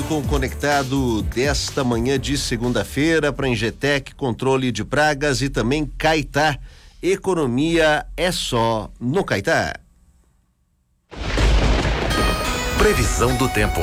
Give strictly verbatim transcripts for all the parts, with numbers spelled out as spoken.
com o Conectado desta manhã de segunda-feira para Ingetec, controle de pragas, e também Caetá. Economia é só no Caetá. Previsão do tempo.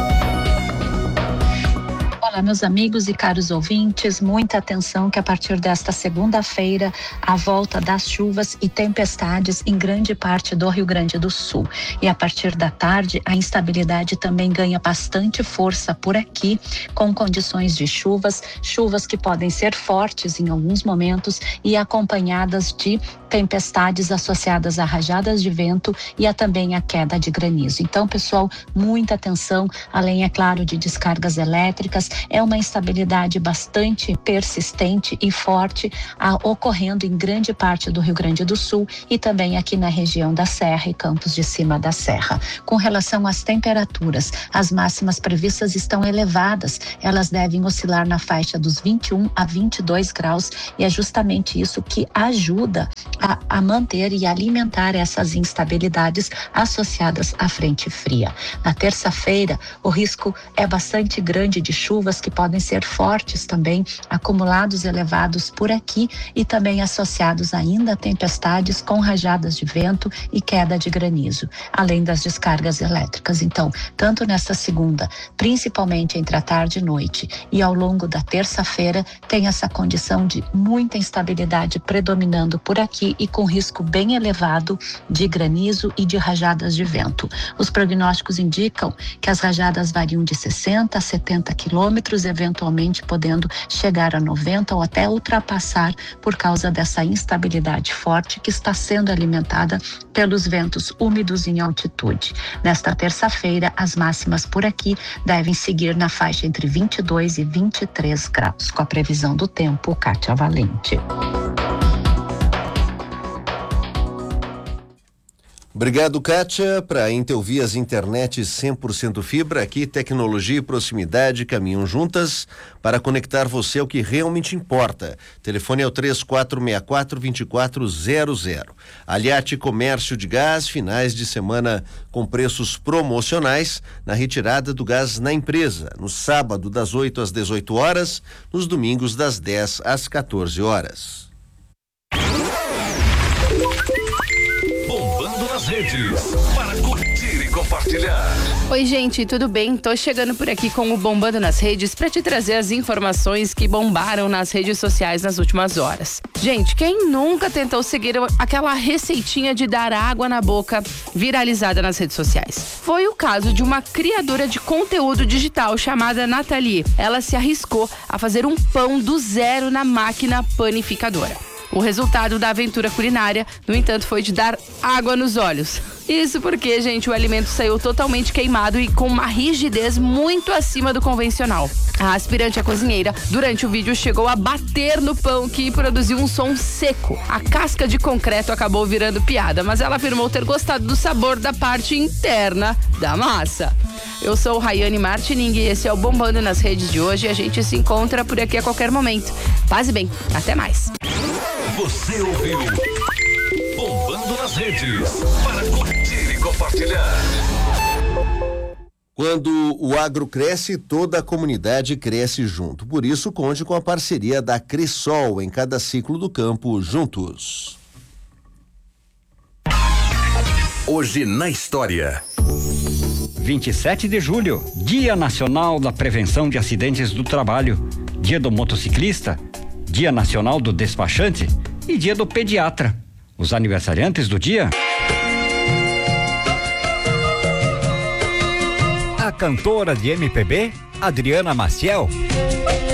Olá, meus amigos e caros ouvintes, muita atenção que a partir desta segunda-feira a volta das chuvas e tempestades em grande parte do Rio Grande do Sul. E a partir da tarde a instabilidade também ganha bastante força por aqui, com condições de chuvas, chuvas que podem ser fortes em alguns momentos e acompanhadas de tempestades associadas a rajadas de vento e a também a queda de granizo. Então, pessoal, muita atenção, além, é claro, de descargas elétricas. É uma instabilidade bastante persistente e forte a, ocorrendo em grande parte do Rio Grande do Sul e também aqui na região da Serra e Campos de Cima da Serra. Com relação às temperaturas, as máximas previstas estão elevadas. Elas devem oscilar na faixa dos vinte e um a vinte e dois graus e é justamente isso que ajuda a, a manter e alimentar essas instabilidades associadas à frente fria. Na terça-feira, o risco é bastante grande de chuvas que podem ser fortes também, acumulados elevados por aqui e também associados ainda a tempestades com rajadas de vento e queda de granizo, além das descargas elétricas. Então, tanto nesta segunda, principalmente entre a tarde e noite e ao longo da terça-feira, tem essa condição de muita instabilidade predominando por aqui e com risco bem elevado de granizo e de rajadas de vento. Os prognósticos indicam que as rajadas variam de sessenta a setenta quilômetros, eventualmente podendo chegar a noventa ou até ultrapassar por causa dessa instabilidade forte que está sendo alimentada pelos ventos úmidos em altitude. Nesta terça-feira, as máximas por aqui devem seguir na faixa entre vinte e dois e vinte e três graus. Com a previsão do tempo, Kátia Valente. Obrigado, Kátia. Para Intelvias Internet cem por cento fibra, aqui tecnologia e proximidade caminham juntas para conectar você ao que realmente importa. Telefone é o três quatro seis quatro, dois quatro zero zero. Aliate Comércio de Gás, finais de semana com preços promocionais na retirada do gás na empresa. No sábado, das oito às dezoito horas, nos domingos, das dez às quatorze horas. Nas redes, para curtir e compartilhar. Oi, gente, tudo bem? Tô chegando por aqui com o Bombando nas Redes para te trazer as informações que bombaram nas redes sociais nas últimas horas. Gente, quem nunca tentou seguir aquela receitinha de dar água na boca viralizada nas redes sociais? Foi o caso de uma criadora de conteúdo digital chamada Nathalie. Ela se arriscou a fazer um pão do zero na máquina panificadora. O resultado da aventura culinária, no entanto, foi de dar água nos olhos. Isso porque, gente, o alimento saiu totalmente queimado e com uma rigidez muito acima do convencional. A aspirante à cozinheira, durante o vídeo, chegou a bater no pão que produziu um som seco. A casca de concreto acabou virando piada, mas ela afirmou ter gostado do sabor da parte interna da massa. Eu sou Rayane Martining e esse é o Bombando nas Redes de hoje. A gente se encontra por aqui a qualquer momento. Paz e bem, até mais. Você ouviu Bombando nas Redes, para curtir e compartilhar. Quando o agro cresce, toda a comunidade cresce junto. Por isso, conte com a parceria da Cressol em cada ciclo do campo, juntos. Hoje na história. vinte e sete de julho, Dia Nacional da Prevenção de Acidentes do Trabalho, Dia do Motociclista, Dia Nacional do Despachante e Dia do Pediatra. Os aniversariantes do dia: a cantora de M P B, Adriana Maciel.